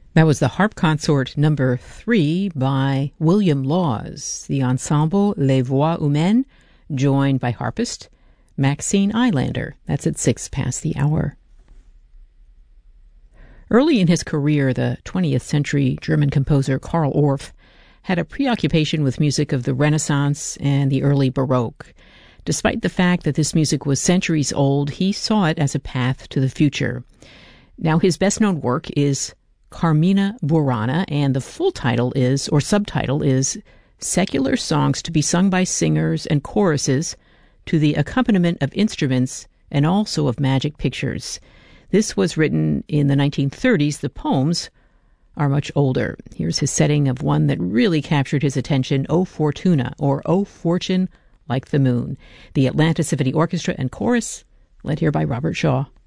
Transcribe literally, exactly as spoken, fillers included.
That was the Harp Consort number three by William Laws, the ensemble Les Voix Humaines, joined by harpist Maxine Eilander. That's at six past the hour. Early in his career, the twentieth century German composer Carl Orff had a preoccupation with music of the Renaissance and the early Baroque. Despite the fact that this music was centuries old, he saw it as a path to the future. Now, his best-known work is Carmina Burana, and the full title is, or subtitle is, Secular Songs to be Sung by Singers and Choruses to the Accompaniment of Instruments and also of Magic Pictures. This was written in the nineteen thirties. The poems are much older. Here's his setting of one that really captured his attention, O Fortuna, or O Fortune Like the Moon. The Atlanta Symphony Orchestra and Chorus, led here by Robert Shaw.